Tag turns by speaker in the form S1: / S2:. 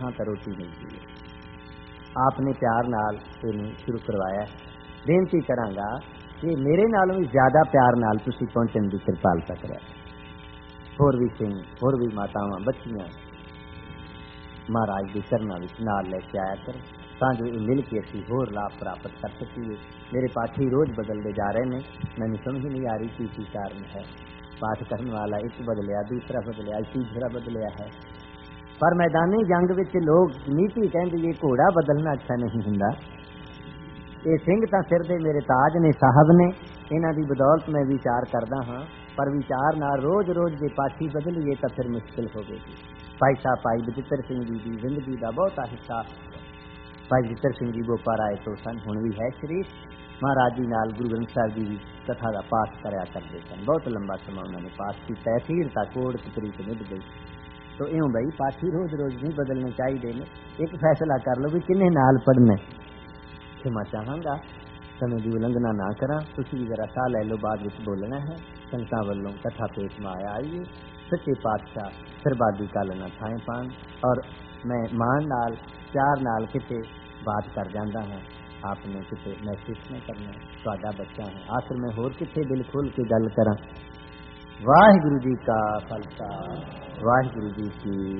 S1: खां तो रोटी मिलती है। आपने प्यार नाल इहनूं शुरू करवाया। बेनती करांगा कि मेरे नालों भी ज़्यादा प्यार नाल तुसीं पहुंचण दी किरपालता करो। होर भी सिंह, होर भी मातावां, बच्चियां महाराज के चरणों में नाल लैके आया कर, तां जो ये मिल के असीं होर लाभ प्राप्त कर सकीए। मेरे पाठी रोज़ बदलते जा रहे हैं, मैंने समझ नहीं आ रही की कारण है। पाठ करने वाला एक बदलिया, दूसरा बदलिया, तीसरा बदलिया है। पर मैदानी जंग विच लोग नीति कहते ये घोड़ा बदलना अच्छा नहीं हुंदा। ये सिंह तां सिर दे मेरे ताज ने, साहब ने, इन्हां दी बदौलत मैं विचार करदा हाँ। पर विचार नाल रोज़ रोज़ जे पाठी बदलीए तो फिर मुश्किल होगी। भाई साहब भाई बचित्र सिंह जी की जिंदगी का बहुता हिस्सा भाई बचित्र सिंह जी गोपा राय तो सन, हुण भी है शरीफ। महाराज जी नाल गुरु ग्रंथ साहिब जी की कथा का पाठ कराया करते सन। बहुत लंबा समय उन्होंने पाठ किया। अखीर तक कोड़ कतरी तो मिट गई। तो इउं बई पाठी रोज़ रोज़ नहीं बदलने चाहिए ने। एक फैसला कर लो भी किन्ने नाल पढ़ना। क्षमा चाहांगा, समय की उल्लंघना ना करा। तुसीं जरा साह लै लो, बाद विच बोलना है। संगतां वल्लों कथा पेश में आया आइए। सच्चे पातशाह सरबादी कल ना थाएं पान। और मैं मान नाल प्यार नाल किते बात कर जाता हाँ। आपने किते महसूस न करना, तुहाडा बच्चा है। आखिर मैं होर किथे दिल खोल के गल करा। वाहिगुरू जी का खालसा, वाहिगुरू जी की